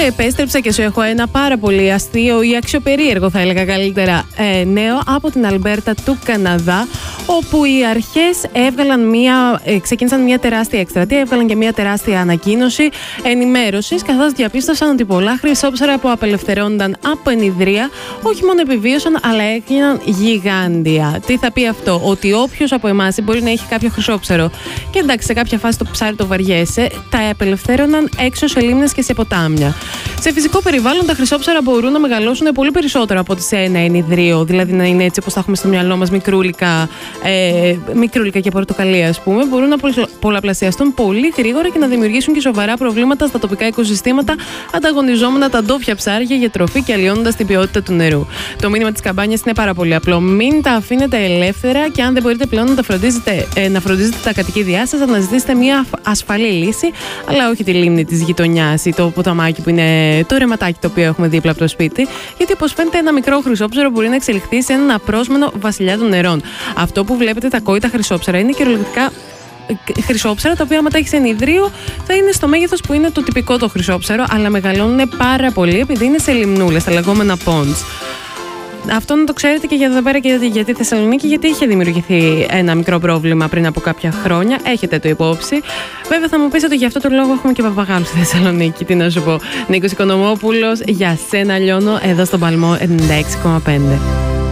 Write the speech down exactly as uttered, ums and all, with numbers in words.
επέστρεψα και σου έχω ένα πάρα πολύ αστείο ή αξιοπερίεργο, θα έλεγα καλύτερα, ε, νέο από την Αλμπέρτα του Καναδά, όπου οι αρχές έβγαλαν μια, ε, ξεκίνησαν μια τεράστια εκστρατεία, έβγαλαν και μια τεράστια ανακοίνωση ενημέρωσης, καθώς διαπίστωσαν ότι πολλά χρυσόψαρα που απελευθερώνονταν από ενιδρία όχι μόνο επιβίωσαν, αλλά έγιναν γιγάντια. Τι θα πει αυτό? Ότι όποιος από εμάς μπορεί να έχει κάποιο χρυσόψαρο και εντάξει, σε κάποια φάση το ψάρι το βαριέσαι, τα απελευθέρωναν έξω σε λίμνες και σε ποτάμια. Σε φυσικό περιβάλλον, τα χρυσόψαρα μπορούν να μεγαλώσουν πολύ περισσότερο από ότι σε ένα ενιδρίο, δηλαδή να είναι έτσι όπως τα έχουμε στο μυαλό μας, μικρούλικα, ε, μικρούλικα και πορτοκαλία, ας πούμε. Μπορούν να πολλαπλασιαστούν πολύ γρήγορα και να δημιουργήσουν και σοβαρά προβλήματα στα τοπικά οικοσυστήματα, ανταγωνιζόμενα τα ντόπια ψάρια για τροφή και αλλοιώνοντας την ποιότητα του νερού. Το μήνυμα της καμπάνιας είναι πάρα πολύ απλό. Μην τα αφήνετε ελεύθερα και αν δεν μπορείτε πλέον να, τα φροντίζετε, ε, να φροντίζετε τα κατοικίδια σας, αναζητήστε μια ασφαλή λύση, αλλά όχι τη λίμνη της γειτονιάς ή το ποταμάκι που είναι το ρεματάκι το οποίο έχουμε δίπλα από το σπίτι, γιατί όπως φαίνεται ένα μικρό χρυσόψαρο μπορεί να εξελιχθεί σε έναν απρόσμενο βασιλιά των νερών. Αυτό που βλέπετε, τα κόητα χρυσόψαρα, είναι κυριολεκτικά χρυσόψαρα, τα οποία άμα τα έχεις σε ενιδρίο θα είναι στο μέγεθος που είναι το τυπικό το χρυσόψαρο, αλλά μεγαλώνουν πάρα πολύ επειδή είναι σε λιμνούλες, τα λεγόμενα ponds. Αυτό να το ξέρετε και για εδώ πέρα και για τη Θεσσαλονίκη, γιατί είχε δημιουργηθεί ένα μικρό πρόβλημα πριν από κάποια χρόνια. Έχετε το υπόψη. Βέβαια, θα μου πείτε ότι γι' αυτό το λόγο έχουμε και παπαγάλους στη Θεσσαλονίκη. Τι να σου πω. Νίκος Οικονομόπουλος, για σένα λιώνω, εδώ στον Παλμό ενενήντα έξι κόμμα πέντε.